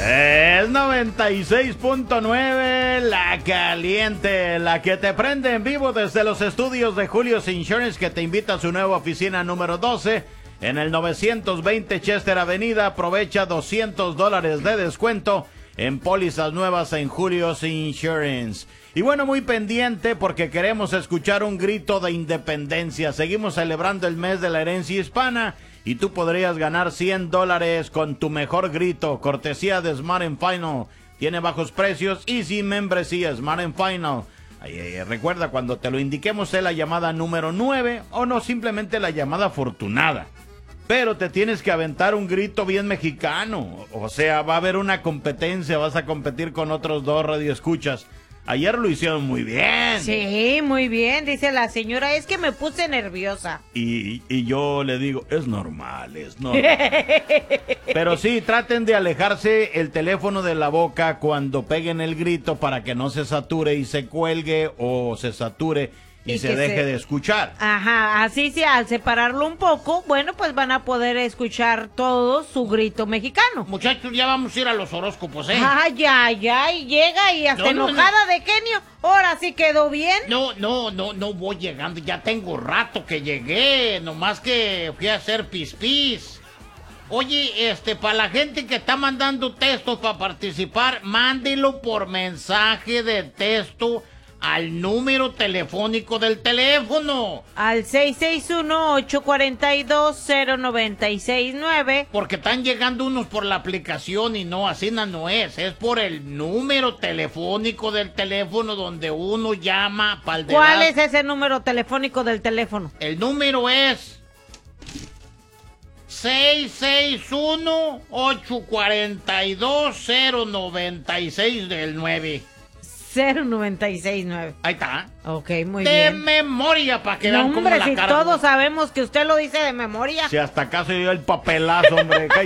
Es 96.9, la caliente, la que te prende en vivo desde los estudios de Julio's Insurance, que te invita a su nueva oficina número 12 en el 920 Chester Avenida. Aprovecha $200 de descuento en pólizas nuevas en Julio's Insurance. Y bueno, muy pendiente porque queremos escuchar un grito de independencia. Seguimos celebrando el mes de la herencia hispana y tú podrías ganar $100 con tu mejor grito, cortesía de Smart & Final. Tiene bajos precios y sin membresía. Smart & Final. Recuerda, cuando te lo indiquemos es la llamada número 9 o no, simplemente la llamada afortunada. Pero te tienes que aventar un grito bien mexicano. O sea, va a haber una competencia, vas a competir con otros dos radioescuchas. Ayer lo hicieron muy bien. Sí, muy bien, dice la señora, es que me puse nerviosa. Y yo le digo, es normal, es normal. Pero sí, traten de alejarse el teléfono de la boca cuando peguen el grito para que no se sature y se cuelgue o se sature y se deje de escuchar. Ajá, así sí, al separarlo un poco, bueno, pues van a poder escuchar todo su grito mexicano. Muchachos, ya vamos a ir a los horóscopos, ¿eh? Ay, y llega y hasta enojada de genio. Ahora sí quedó bien. No voy llegando, ya tengo rato que llegué, nomás que fui a hacer pis. Oye, para la gente que está mandando textos para participar, mándelo por mensaje de texto al número telefónico del teléfono. Al 661-842-0969. Porque están llegando unos por la aplicación y no, así no es por el número telefónico del teléfono donde uno llama para el ¿Cuál es ese número telefónico del teléfono? El número es 661-842-0969 del 9. 0969. Ahí está. Ok, muy de bien. De memoria, para que vean cómo hombre, la si cara. Todos sabemos que usted lo dice de memoria. Si hasta acá se dio el papelazo, hombre.